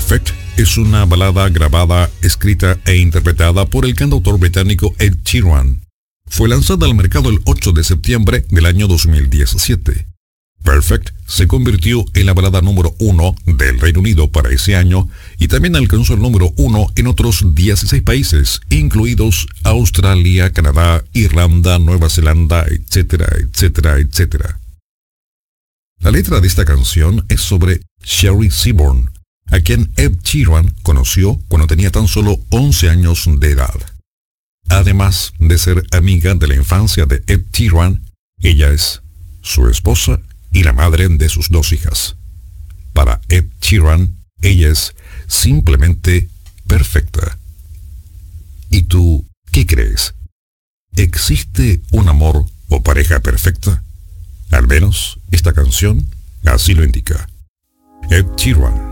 Perfect es una balada grabada, escrita e interpretada por el cantautor británico Ed Sheeran. Fue lanzada al mercado el 8 de septiembre del año 2017. Perfect se convirtió en la balada número 1 del Reino Unido para ese año y también alcanzó el número 1 en otros 16 países, incluidos Australia, Canadá, Irlanda, Nueva Zelanda, etcétera, etcétera, etcétera. La letra de esta canción es sobre Sherry Seaborn, a quien Ed Sheeran conoció cuando tenía tan solo 11 años de edad. Además de ser amiga de la infancia de Ed Sheeran, ella es su esposa y la madre de sus 2 hijas. Para Ed Sheeran, ella es simplemente perfecta. ¿Y tú qué crees? ¿Existe un amor o pareja perfecta? Al menos esta canción así lo indica. Ed Sheeran.